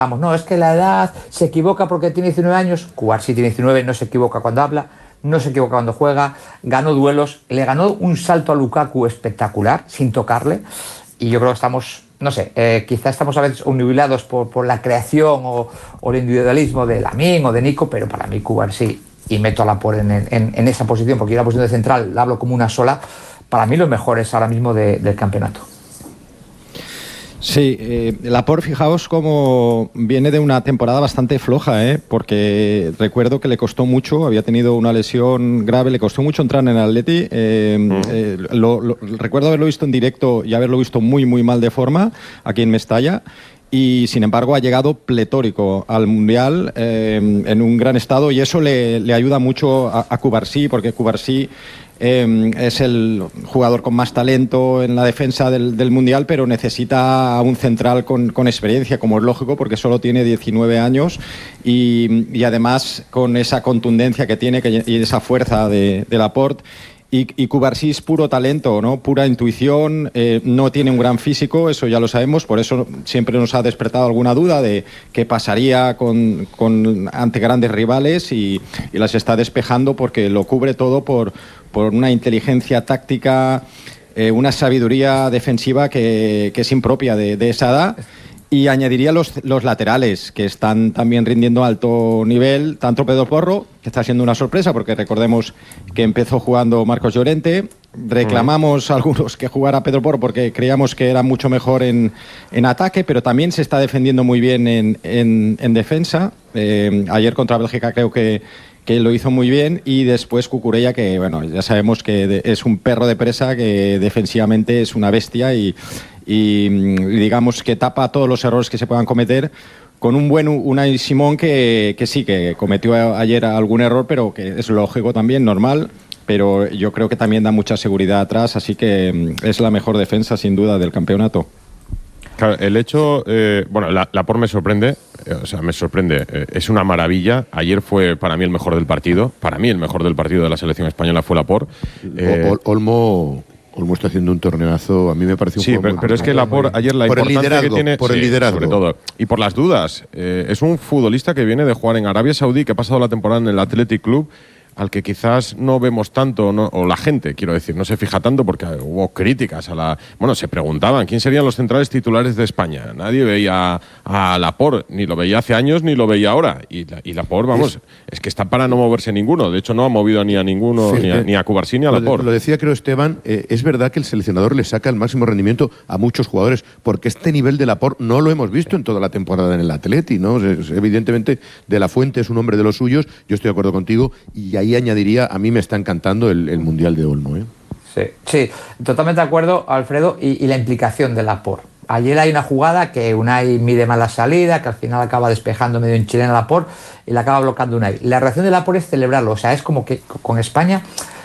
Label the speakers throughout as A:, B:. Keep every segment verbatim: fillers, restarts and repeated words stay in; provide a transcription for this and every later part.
A: No, es que la edad se equivoca porque tiene diecinueve años. Cubarsí tiene diecinueve, no se equivoca cuando habla, no se equivoca cuando juega, ganó duelos, le ganó un salto a Lukaku espectacular, sin tocarle, y yo creo que estamos, no sé, eh, quizás estamos a veces obnubilados por, por la creación o, o el individualismo de Lamine o de Nico, pero para mí Cubarsí, y meto a Laporte en, en, en esa posición, porque yo la posición de central la hablo como una sola, para mí los mejores ahora mismo de, del campeonato.
B: Sí, eh, Laporte, fijaos cómo viene de una temporada bastante floja, ¿eh? Porque recuerdo que le costó mucho, había tenido una lesión grave, le costó mucho entrar en el Atleti. Eh, mm. eh, lo, lo, recuerdo haberlo visto en directo y haberlo visto muy, muy mal de forma aquí en Mestalla. Y sin embargo ha llegado pletórico al Mundial eh, en un gran estado, y eso le, le ayuda mucho a, a Cubarsí, porque Cubarsí eh, es el jugador con más talento en la defensa del, del Mundial, pero necesita a un central con, con experiencia, como es lógico, porque solo tiene diecinueve años, y, y además con esa contundencia que tiene que, y esa fuerza de, de Laporte. Y, y Cubarsí es puro talento, ¿no? Pura intuición, eh, no tiene un gran físico, eso ya lo sabemos, por eso siempre nos ha despertado alguna duda de qué pasaría con, con, ante grandes rivales, y, y las está despejando porque lo cubre todo por, por una inteligencia táctica, eh, una sabiduría defensiva que, que es impropia de, de esa edad. Y añadiría los, los laterales, que están también rindiendo a alto nivel, tanto Pedro Porro, que está siendo una sorpresa, porque recordemos que empezó jugando Marcos Llorente. Reclamamos a algunos que jugara Pedro Porro porque creíamos que era mucho mejor en, en ataque, pero también se está defendiendo muy bien en, en, en defensa. Eh, ayer contra Bélgica creo que, que lo hizo muy bien, y después Cucurella, que bueno, ya sabemos que de, es un perro de presa, que defensivamente es una bestia, y y digamos que tapa todos los errores que se puedan cometer, con un buen Unai Simón que, que sí, que cometió ayer algún error, pero que es lógico también, normal, pero yo creo que también da mucha seguridad atrás, así que es la mejor defensa sin duda del campeonato.
C: Claro, el hecho, eh, bueno, la, Laporte me sorprende, eh, o sea, me sorprende, eh, es una maravilla. Ayer fue para mí el mejor del partido, para mí el mejor del partido de la selección española fue Laporte.
D: Eh, Ol Olmo... Olmo está haciendo un torneazo, a mí me parece un
C: sí,
D: juego
C: pero,
D: muy
C: pero es que Laporte ayer la
D: por
C: importancia
D: el
C: que tiene,
D: por el
C: sí,
D: liderazgo,
C: sobre todo, y por las dudas. Eh, es un futbolista que viene de jugar en Arabia Saudí, que ha pasado la temporada en el Athletic Club, al que quizás no vemos tanto, no, o la gente, quiero decir, no se fija tanto, porque hubo críticas a la... Bueno, se preguntaban quién serían los centrales titulares de España. Nadie veía a Laporte, ni lo veía hace años, ni lo veía ahora. Y, la, y Laporte, vamos, es, es que está para no moverse ninguno. De hecho, no ha movido ni a ninguno, sí, ni, a, ni a Cubarsí ni a Laporte.
D: Lo, lo decía, creo, Esteban, eh, es verdad que el seleccionador le saca el máximo rendimiento a muchos jugadores, porque este nivel de Laporte no lo hemos visto en toda la temporada en el Atleti, ¿no? Es, evidentemente, De la Fuente es un hombre de los suyos, yo estoy de acuerdo contigo, y ahí añadiría, a mí me está encantando el, el Mundial de Olmo, ¿eh?
A: Sí, sí, totalmente de acuerdo, Alfredo, y, y la implicación de Laporte. Ayer hay una jugada que Unai mide mal la salida, que al final acaba despejando medio en chilena Laporte y la acaba bloqueando Unai. La reacción de Laporte es celebrarlo, o sea, es como que con España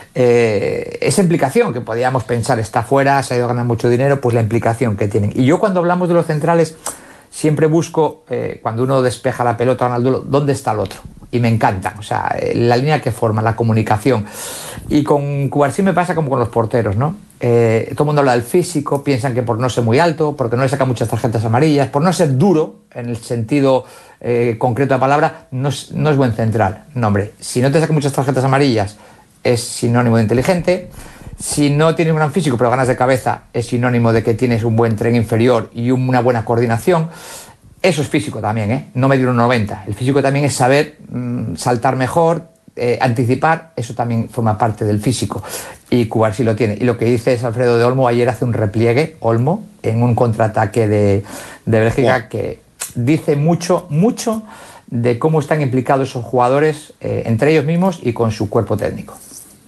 A: eh, esa implicación que podíamos pensar está fuera, se ha ido a ganar mucho dinero, pues la implicación que tienen. Y yo cuando hablamos de los centrales siempre busco, eh, cuando uno despeja la pelota al duelo, ¿dónde está el otro? Y me encanta, o sea, la línea que forma, la comunicación. Y con Cubarsí me pasa como con los porteros, ¿no? Eh, todo el mundo habla del físico, piensan que por no ser muy alto, porque no le saca muchas tarjetas amarillas, por no ser duro, en el sentido eh, concreto de la palabra, no es, no es buen central. No, hombre, si no te saca muchas tarjetas amarillas, es sinónimo de inteligente. Si no tienes un gran físico, pero ganas de cabeza, es sinónimo de que tienes un buen tren inferior y una buena coordinación. Eso es físico también, ¿eh? No medir un noventa. El físico también es saber mmm, saltar mejor, eh, anticipar, eso también forma parte del físico. Y Cubarsí lo tiene. Y lo que dice es Alfredo de Olmo, ayer hace un repliegue, Olmo, en un contraataque de, de Bélgica, oh. que dice mucho, mucho de cómo están implicados esos jugadores eh, entre ellos mismos y con su cuerpo técnico.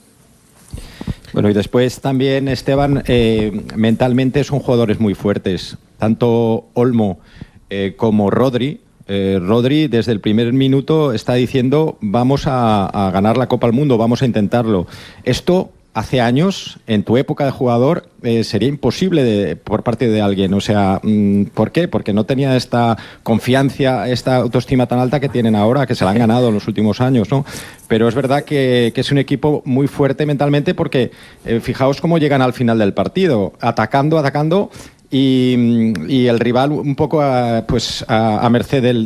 B: Bueno, y después también, Esteban, eh, mentalmente son jugadores muy fuertes. Tanto Olmo eh, como Rodri. Eh, Rodri desde el primer minuto está diciendo vamos a, a ganar la Copa del Mundo, vamos a intentarlo. Esto hace años, en tu época de jugador, eh, sería imposible de, por parte de alguien. O sea, ¿por qué? Porque no tenía esta confianza, esta autoestima tan alta que tienen ahora, que se la han ganado en los últimos años, ¿no? Pero es verdad que, que es un equipo muy fuerte mentalmente porque eh, fijaos cómo llegan al final del partido, atacando, atacando, y, y el rival un poco a, pues a, a merced del,